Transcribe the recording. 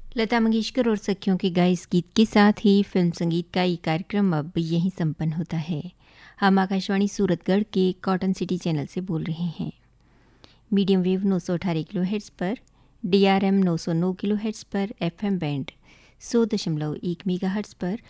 लता मंगेशकर और सखियों के गाए इस गीत के साथ ही फिल्म संगीत का ये कार्यक्रम अब यहीं संपन्न होता है। हम आकाशवाणी सूरतगढ़ के कॉटन सिटी चैनल से बोल रहे हैं। मीडियम वेव 918 किलोहर्ट्ज़ पर, DRM 909 किलोहर्ट्ज़ पर, FM बैंड 100.1 मेगाहर्ट्ज़ पर